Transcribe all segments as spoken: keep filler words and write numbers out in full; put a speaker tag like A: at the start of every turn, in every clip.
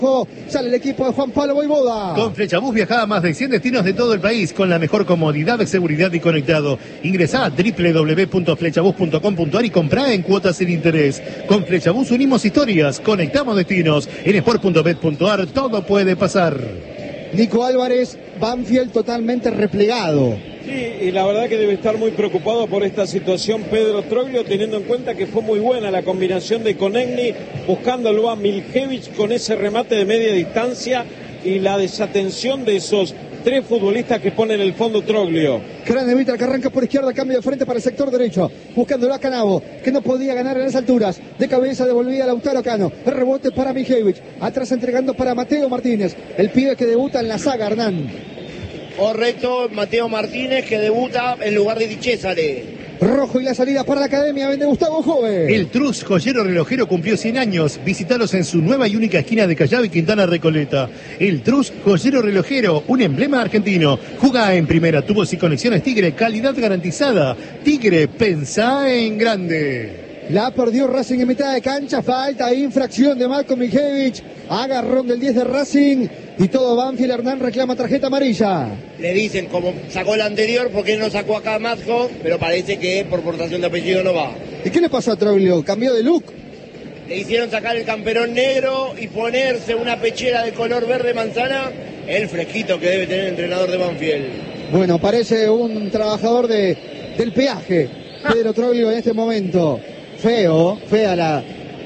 A: Sale el equipo de Juan Pablo Voivoda.
B: Con Flechabús viaja a más de cien destinos de todo el país con la mejor comodidad, seguridad y conectado. Ingresá a doble u doble u doble u punto flechabús punto com punto ar y comprá en cuotas sin interés. Con Flechabús unimos historias, conectamos destinos. En sport punto bet punto ar todo puede pasar.
A: Nico Álvarez, Banfield totalmente replegado.
C: Sí, y la verdad que debe estar muy preocupado por esta situación Pedro Troglio, teniendo en cuenta que fue muy buena la combinación de Konechny buscándolo a Miljevich con ese remate de media distancia y la desatención de esos tres futbolistas que ponen el fondo Troglio.
A: Craneviter que arranca por izquierda, cambio de frente para el sector derecho, buscándolo a Canavo, que no podía ganar en las alturas. De cabeza devolvía a Lautaro Cano, el rebote para Miljevich, atrás entregando para Mateo Martínez, el pibe que debuta en la saga, Hernán.
D: Correcto, Mateo Martínez que debuta en lugar de Di Cesare.
A: Rojo y la salida para la academia de Gustavo Joven.
B: El Trus Joyero Relojero cumplió cien años. Visítalos en su nueva y única esquina de Callao y Quintana Recoleta. El Trus Joyero Relojero, un emblema argentino. Jugá en primera, tubos y conexiones Tigre, calidad garantizada. Tigre, pensá en grande.
A: La perdió Racing en mitad de cancha, falta, infracción de Marco Miljevich, agarrón del diez de Racing y todo Banfield. Hernán reclama tarjeta amarilla.
D: Le dicen como sacó la anterior, porque no sacó acá a Mazco, pero parece que por portación de apellido no va.
A: ¿Y qué le pasó a Troglio? ¿Cambió de look?
D: Le hicieron sacar el camperón negro y ponerse una pechera de color verde manzana, el fresquito que debe tener el entrenador de Banfield.
A: Bueno, parece un trabajador de, del peaje, Pedro Troglio en este momento. Feo, fea la,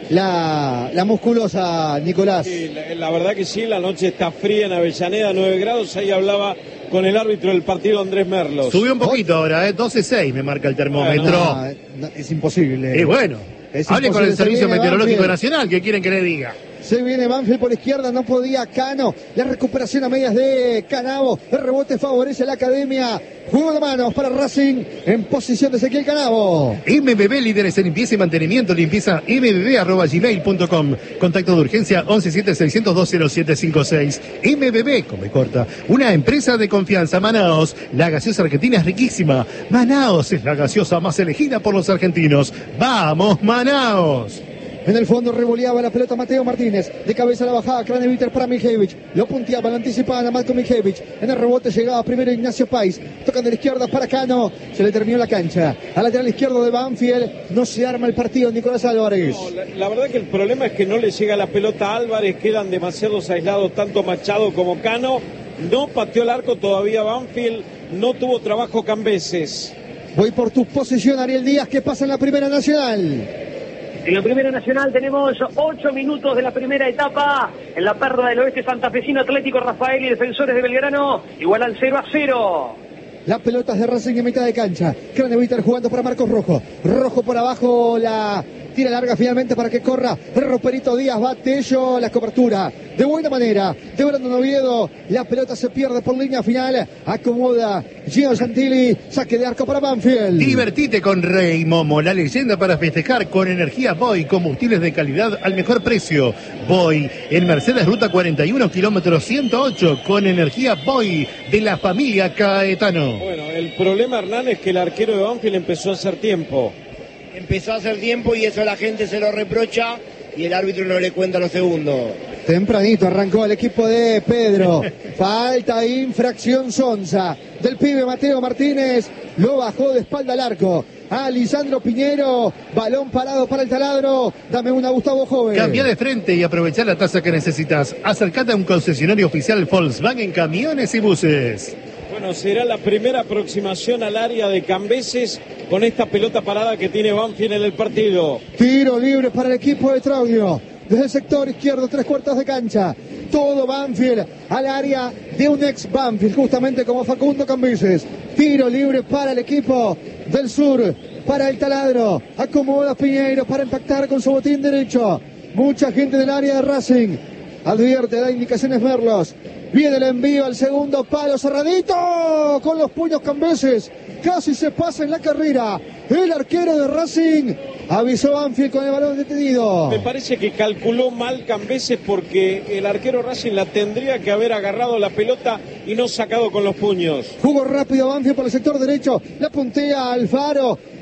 A: la, la musculosa Nicolás.
C: Sí, la, la verdad que sí, la noche está fría en Avellaneda, nueve grados, ahí hablaba con el árbitro del partido Andrés Merlos.
B: Subió un poquito ahora, ¿eh? doce seis me marca el termómetro.
A: No, no, es imposible.
B: Y bueno,
A: es
B: hable con el Servicio Meteorológico
A: Banfield
B: Nacional, ¿qué quieren que le diga?
A: Se viene Banfield por izquierda, no podía Cano. La recuperación a medias de Canavo. El rebote favorece a la academia. Juego de manos para Racing en posición de Ezequiel Canavo.
B: M B B, líderes en limpieza y mantenimiento. Limpieza m b b arroba gmail punto com. Contacto de urgencia once siete seiscientos dos cero siete cinco seis. M B B, come corta. Una empresa de confianza. Manaos. La gaseosa argentina es riquísima. Manaos es la gaseosa más elegida por los argentinos. ¡Vamos, Manaos!
A: En el fondo revoleaba la pelota Mateo Martínez. De cabeza a la bajada, Craneviter para Miljevich. Lo punteaba, lo anticipaban a Marco Miljevich. En el rebote llegaba primero Ignacio Pais. Tocan de la izquierda para Cano. Se le terminó la cancha. Al lateral izquierdo de Banfield. No se arma el partido, Nicolás Álvarez.
C: No, la, la verdad que el problema es que no le llega la pelota a Álvarez. Quedan demasiados aislados, tanto Machado como Cano. No pateó el arco todavía Banfield. No tuvo trabajo Cambeses.
A: Voy por tu posición, Ariel Díaz, que pasa en la Primera Nacional.
E: En la Primera Nacional tenemos ocho minutos de la primera etapa. En la Perla del Oeste, santafesino Atlético Rafael y Defensores de Belgrano igualan cero a cero.
A: La pelota es de Racing en mitad de cancha. Craneviter jugando para Marcos Rojo. Rojo por abajo, la tira larga finalmente para que corra Roperito Díaz. Va Tello, la cobertura de buena manera de Brandon Oviedo. La pelota se pierde por línea final. Acomoda Gio Santilli. Saque de arco para Banfield.
B: Divertite con Rey Momo, la leyenda para festejar con energía Boy. Combustibles de calidad al mejor precio. Boy, en Mercedes Ruta cuarenta y uno, kilómetro ciento ocho. Con energía Boy de la familia Caetano.
C: Bueno, el problema, Hernán, es que el arquero de Banfield empezó a hacer tiempo.
D: Empezó a hacer tiempo y eso la gente se lo reprocha y el árbitro no le cuenta los segundos.
A: Tempranito arrancó el equipo de Pedro. Falta, infracción Sonza. Del pibe Mateo Martínez. Lo bajó de espalda al arco. A Lisandro Piñero. Balón parado para el taladro. Dame una, Gustavo Joven.
B: Cambia de frente y aprovecha la tasa que necesitas. Acercate a un concesionario oficial Volkswagen Camiones y Buses.
C: Bueno, será la primera aproximación al área de Cambeses con esta pelota parada que tiene Banfield en el partido.
A: Tiro libre para el equipo de Troglio. Desde el sector izquierdo, tres cuartos de cancha. Todo Banfield al área de un ex Banfield, justamente como Facundo Cambeses. Tiro libre para el equipo del sur, para el taladro. Acomoda Piñeiro para impactar con su botín derecho. Mucha gente del área de Racing. Advierte, da indicaciones Merlos. Viene el envío al segundo palo, cerradito, con los puños Cambeses. Casi se pasa en la carrera. El arquero de Racing avisó Banfield con el balón detenido.
C: Me parece que calculó mal Cambeses porque el arquero Racing la tendría que haber agarrado la pelota y no sacado con los puños.
A: Jugó rápido Banfield por el sector derecho. La puntea Alfaro.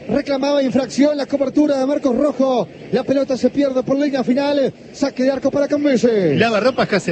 A: reclamaba infracción la cobertura de Marcos Rojo. La pelota se pierde por línea final. Saque de arco para Cambises.
B: Lavarropas Case